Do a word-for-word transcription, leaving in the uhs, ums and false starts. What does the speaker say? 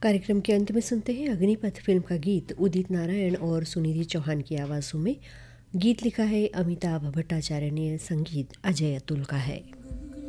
कार्यक्रम के अंत में सुनते हैं अग्निपथ फिल्म का गीत उदित नारायण और सुनिधि चौहान की आवाज़ों में। गीत लिखा है अमिताभ भट्टाचार्य ने, संगीत अजय अतुल का है।